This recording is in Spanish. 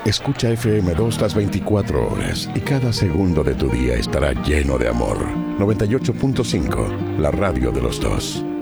Escucha FM2 las 24 horas y cada segundo de tu día estará lleno de amor. 98.5, la radio de los dos.